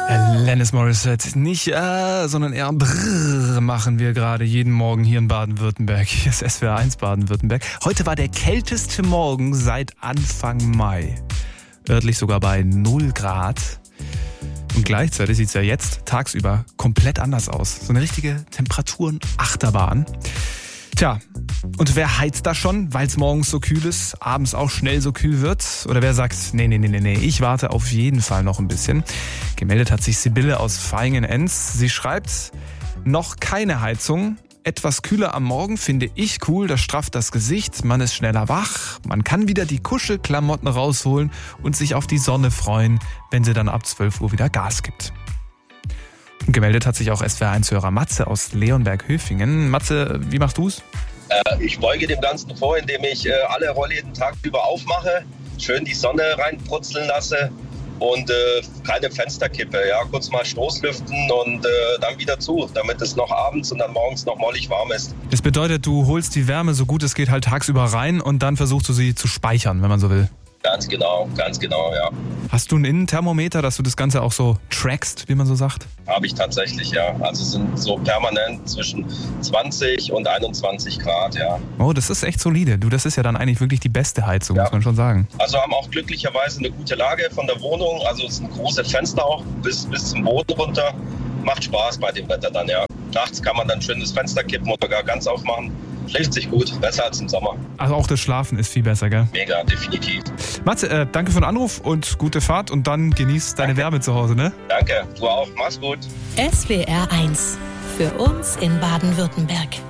Alanis Morissette, nicht sondern eher brrr machen wir gerade jeden Morgen hier in Baden-Württemberg. Hier ist SWR 1 Baden-Württemberg. Heute war der kälteste Morgen seit Anfang Mai. Örtlich sogar bei 0 Grad. Und gleichzeitig sieht es ja jetzt tagsüber komplett anders aus. So eine richtige Temperaturen-Achterbahn. Tja, und wer heizt da schon, weil es morgens so kühl ist, abends auch schnell so kühl wird? Oder wer sagt, nee, ich warte auf jeden Fall noch ein bisschen? Gemeldet hat sich Sibylle aus Vaihingen-Enz. Sie schreibt, noch keine Heizung. Etwas kühler am Morgen finde ich cool, das strafft das Gesicht, man ist schneller wach, man kann wieder die Kuschelklamotten rausholen und sich auf die Sonne freuen, wenn sie dann ab 12 Uhr wieder Gas gibt. Und gemeldet hat sich auch SWR1-Hörer Matze aus Leonberg-Höfingen. Matze, wie machst du's? Ich beuge dem Ganzen vor, indem ich alle Rollläden tagsüber aufmache, schön die Sonne reinbrutzeln lasse und keine Fensterkippe. Ja, kurz mal Stoßlüften und dann wieder zu, damit es noch abends und dann morgens noch mollig warm ist. Das bedeutet, du holst die Wärme so gut es geht halt tagsüber rein und dann versuchst du sie zu speichern, wenn man so will. Ganz genau, ja. Hast du ein Innenthermometer, dass du das Ganze auch so trackst, wie man so sagt? Habe ich tatsächlich, ja. Also es sind so permanent zwischen 20 und 21 Grad, ja. Oh, das ist echt solide. Du, das ist ja dann eigentlich wirklich die beste Heizung, muss man schon sagen. Also haben auch glücklicherweise eine gute Lage von der Wohnung. Also es sind große Fenster auch bis zum Boden runter. Macht Spaß bei dem Wetter dann, ja. Nachts kann man dann schön das Fenster kippen oder gar ganz aufmachen. Schläft sich gut, besser als im Sommer. Also auch das Schlafen ist viel besser, gell? Mega, definitiv. Matze, danke für den Anruf und gute Fahrt und dann genieß deine Wärme zu Hause, ne? Danke, du auch. Mach's gut. SWR 1 für uns in Baden-Württemberg.